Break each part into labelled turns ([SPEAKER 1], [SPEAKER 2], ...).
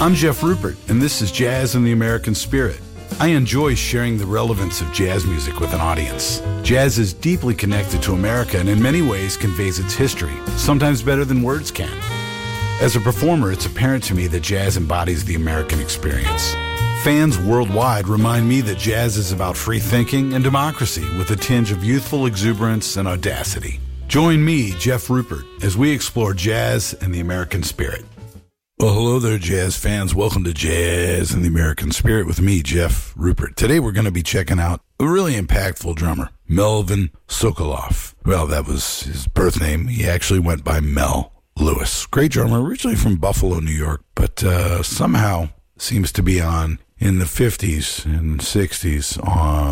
[SPEAKER 1] I'm Jeff Rupert, and this is Jazz in the American Spirit. I enjoy sharing the relevance of jazz music with an audience. Jazz is deeply connected to America and in many ways conveys its history, sometimes better than words can. As a performer, it's apparent to me that jazz embodies the American experience. Fans worldwide remind me that jazz is about free thinking and democracy with a tinge of youthful exuberance and audacity. Join me, Jeff Rupert, as we explore jazz and the American spirit. Well, hello there, jazz fans. Welcome to Jazz and the American Spirit with me, Jeff Rupert. Today we're going to be checking out a really impactful drummer, Melvin Sokoloff. Well, that was his birth name. He actually went by Mel Lewis. Great drummer, originally from Buffalo, New York, but somehow seems to be on in the 50s and 60s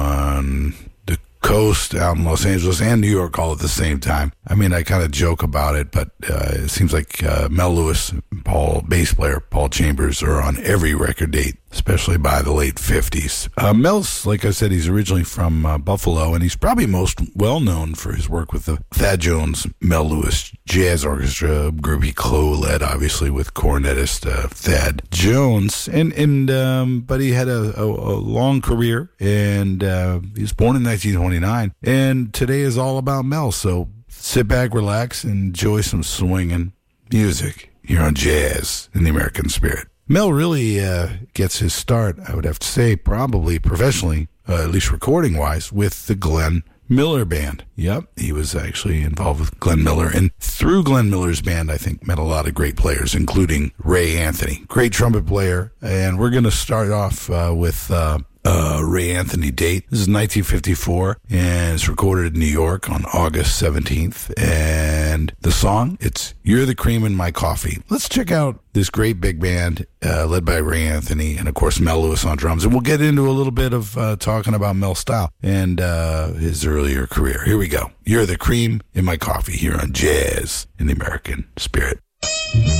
[SPEAKER 1] on the coast out in Los Angeles and New York all at the same time. I mean, I kind of joke about it, but it seems like Mel Lewis, bass player Paul Chambers are on every record date, especially by the late 50s. Mel's, like I said, he's originally from Buffalo, and he's probably most well-known for his work with the Thad Jones Mel Lewis Jazz Orchestra, a group he co-led, obviously, with cornetist Thad Jones. But he had a long career, and he was born in 1929, and today is all about Mel, so sit back, relax, and enjoy some swinging music here on Jazz in the American Spirit. Mel really gets his start, I would have to say, probably professionally, at least recording-wise, with the Glenn Miller Band. Yep, he was actually involved with Glenn Miller, and through Glenn Miller's band, I think, met a lot of great players, including Ray Anthony, great trumpet player, and we're going to start off with Ray Anthony date. This is 1954, and it's recorded in New York on August 17th, and the song, it's You're the Cream in My Coffee. Let's check out this great big band led by Ray Anthony and, of course, Mel Lewis on drums, and we'll get into a little bit of talking about Mel's style and his earlier career. Here we go. You're the Cream in My Coffee here on Jazz in the American Spirit.